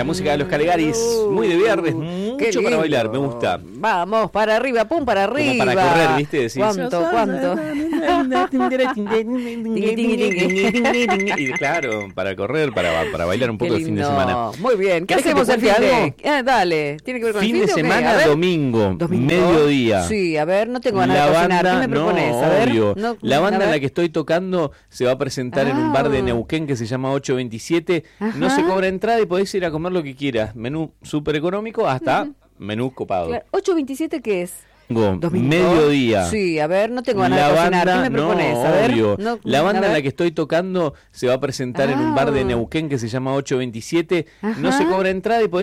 La música de los Caligaris, muy de viernes, mucho para bailar, me gusta. Vamos, para arriba, pum, para arriba. Como para correr, ¿viste? Decís, ¿Cuánto? Y claro, para correr, para bailar un poco el fin de semana. Muy bien, ¿qué ¿Querés que hacemos te el fin cuente de? algo? Dale, ¿tiene que ver con Fin el de fin de semana, domingo, mediodía. Sí, a ver, no tengo ganas La de cocinar, banda, ¿qué me propones? A ver, obvio. no, La banda a ver. en la que estoy tocando se va a presentar en un bar de Neuquén que se llama 827. No se cobra entrada y podés ir a comer lo que quieras. Menú súper económico hasta menú copado. Claro. 8.27, ¿qué es? Domingo, mediodía. Sí, a ver, no tengo ganas de cocinar, ¿qué me propones? A ver, obvio. no, La banda a en la ver. que estoy tocando se va a presentar en un bar de Neuquén que se llama 827. No se cobra entrada y podés